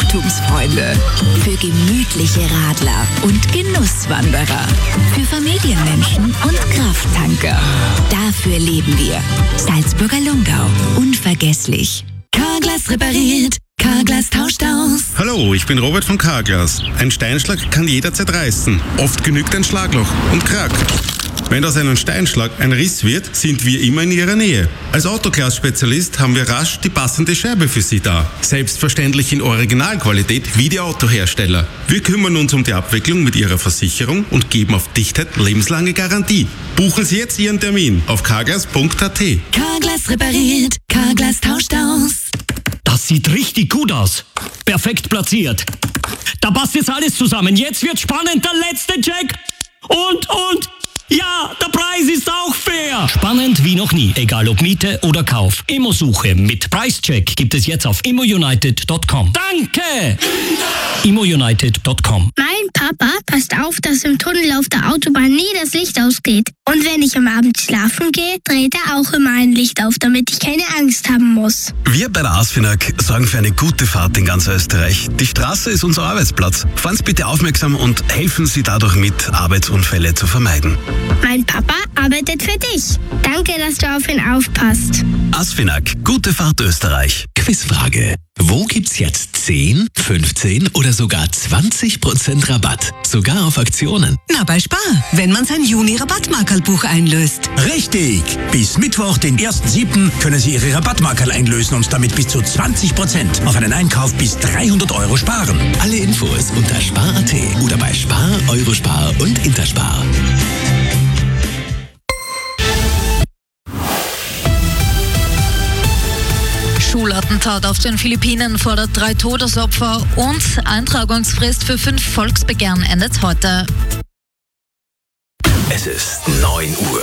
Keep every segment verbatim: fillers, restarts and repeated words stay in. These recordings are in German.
Eigentumsfreunde, für gemütliche Radler und Genusswanderer, für Familienmenschen und Krafttanker. Dafür leben wir. Salzburger Lungau. Unvergesslich. Carglass repariert. Carglass tauscht aus. Hallo, ich bin Robert von Carglass. Ein Steinschlag kann jederzeit reißen. Oft genügt ein Schlagloch und Krack. Wenn aus einem Steinschlag ein Riss wird, sind wir immer in Ihrer Nähe. Als Autoglas-Spezialist haben wir rasch die passende Scherbe für Sie da. Selbstverständlich in Originalqualität wie die Autohersteller. Wir kümmern uns um die Abwicklung mit Ihrer Versicherung und geben auf Dichtheit lebenslange Garantie. Buchen Sie jetzt Ihren Termin auf carglass punkt a t. Carglass repariert. Carglass tauscht aus. Das sieht richtig gut aus. Perfekt platziert. Da passt jetzt alles zusammen. Jetzt wird spannend. Der letzte Check. Und, und... ja, der Preis ist auch fair. Spannend wie noch nie, egal ob Miete oder Kauf. Immosuche mit Preischeck gibt es jetzt auf immo united punkt com. Danke! immo united punkt com. Mein Papa passt auf, dass im Tunnel auf der Autobahn nie das Licht ausgeht. Und wenn ich am Abend schlafen gehe, dreht er auch immer ein Licht auf, damit ich keine Angst haben muss. Wir bei der ASFINAG sorgen für eine gute Fahrt in ganz Österreich. Die Straße ist unser Arbeitsplatz. Fahren Sie bitte aufmerksam und helfen Sie dadurch mit, Arbeitsunfälle zu vermeiden. Mein Papa arbeitet für dich. Danke, dass du auf ihn aufpasst. ASFINAG, gute Fahrt Österreich. Quizfrage. Wo gibt's jetzt zehn, fünfzehn oder sogar zwanzig Prozent Rabatt? Sogar auf Aktionen. Na, bei Spar, wenn man sein Juni-Rabattmarkerlbuch einlöst. Richtig! Bis Mittwoch, den ersten siebten können Sie Ihre Rabattmarkerl einlösen und damit bis zu zwanzig Prozent auf einen Einkauf bis dreihundert Euro sparen. Alle Infos unter spar punkt a t oder bei Spar, Eurospar und Interspar. Schulattentat auf den Philippinen fordert drei Todesopfer und Eintragungsfrist für fünf Volksbegehren endet heute. Es ist neun Uhr.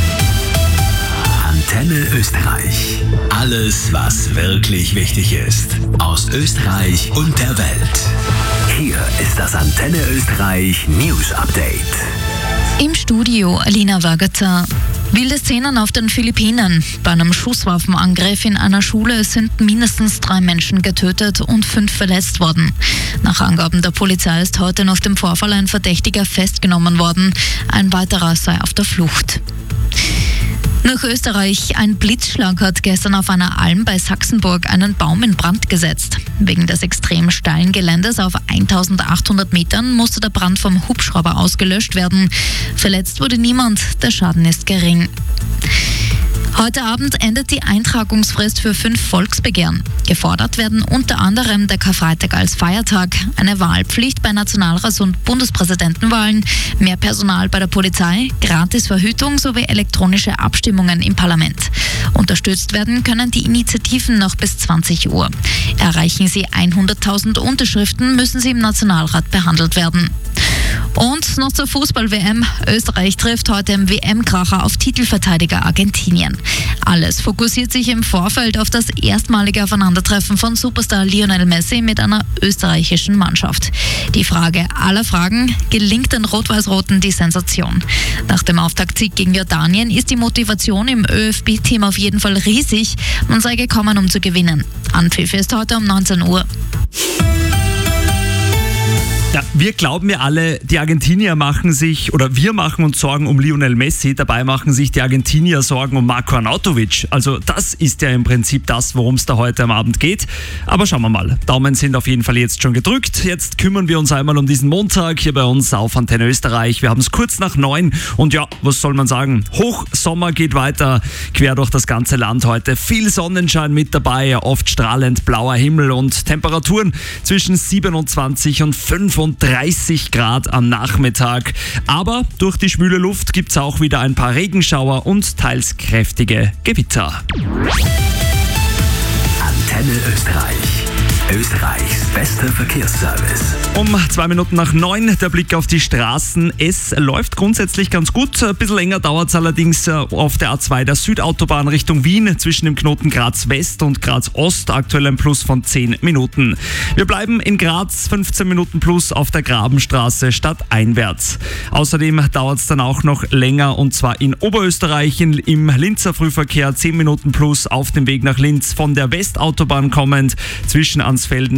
Antenne Österreich. Alles, was wirklich wichtig ist. Aus Österreich und der Welt. Hier ist das Antenne Österreich News Update. Im Studio Alina Wagater. Wilde Szenen auf den Philippinen. Bei einem Schusswaffenangriff in einer Schule sind mindestens drei Menschen getötet und fünf verletzt worden. Nach Angaben der Polizei ist heute nach dem Vorfall ein Verdächtiger festgenommen worden. Ein weiterer sei auf der Flucht. Nach Österreich. Ein Blitzschlag hat gestern auf einer Alm bei Sachsenburg einen Baum in Brand gesetzt. Wegen des extrem steilen Geländes auf eintausendachthundert Metern musste der Brand vom Hubschrauber ausgelöscht werden. Verletzt wurde niemand, der Schaden ist gering. Heute Abend endet die Eintragungsfrist für fünf Volksbegehren. Gefordert werden unter anderem der Karfreitag als Feiertag, eine Wahlpflicht bei Nationalrats- und Bundespräsidentenwahlen, mehr Personal bei der Polizei, Gratisverhütung sowie elektronische Abstimmungen im Parlament. Unterstützt werden können die Initiativen noch bis zwanzig Uhr. Erreichen sie hunderttausend Unterschriften, müssen sie im Nationalrat behandelt werden. Und noch zur Fußball-W M. Österreich trifft heute im W M-Kracher auf Titelverteidiger Argentinien. Alles fokussiert sich im Vorfeld auf das erstmalige Aufeinandertreffen von Superstar Lionel Messi mit einer österreichischen Mannschaft. Die Frage aller Fragen: Gelingt den Rot-Weiß-Roten die Sensation? Nach dem Auftaktsieg gegen Jordanien ist die Motivation im ÖFB-Team auf jeden Fall riesig. Man sei gekommen, um zu gewinnen. Anpfiff ist heute um neunzehn Uhr. Ja, wir glauben ja alle, die Argentinier machen sich, oder wir machen uns Sorgen um Lionel Messi, dabei machen sich die Argentinier Sorgen um Marko Arnautovic. Also das ist ja im Prinzip das, worum es da heute am Abend geht. Aber schauen wir mal, Daumen sind auf jeden Fall jetzt schon gedrückt. Jetzt kümmern wir uns einmal um diesen Montag hier bei uns auf Antenne Österreich. Wir haben es kurz nach neun und ja, was soll man sagen? Hochsommer geht weiter, quer durch das ganze Land heute. Viel Sonnenschein mit dabei, oft strahlend blauer Himmel und Temperaturen zwischen siebenundzwanzig und fünfunddreißig Grad am Nachmittag. Aber durch die schwüle Luft gibt es auch wieder ein paar Regenschauer und teils kräftige Gewitter. Antenne Österreich. Österreichs bester Verkehrsservice. Um zwei Minuten nach neun der Blick auf die Straßen. Es läuft grundsätzlich ganz gut. Ein bisschen länger dauert es allerdings auf der A zwei der Südautobahn Richtung Wien zwischen dem Knoten Graz West und Graz Ost. Aktuell ein Plus von zehn Minuten. Wir bleiben in Graz, fünfzehn Minuten plus auf der Grabenstraße stadteinwärts. Außerdem dauert es dann auch noch länger und zwar in Oberösterreich in, im Linzer Frühverkehr zehn Minuten plus auf dem Weg nach Linz von der Westautobahn kommend zwischen Ansfelden